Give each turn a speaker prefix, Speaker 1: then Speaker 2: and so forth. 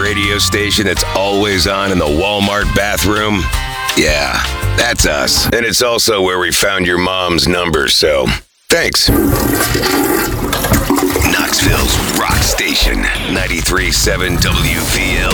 Speaker 1: radio station that's always on in the Walmart bathroom? Yeah, that's us. And it's also where we found your mom's number, so thanks. Knoxville's Rock Station, 93.7 WVL.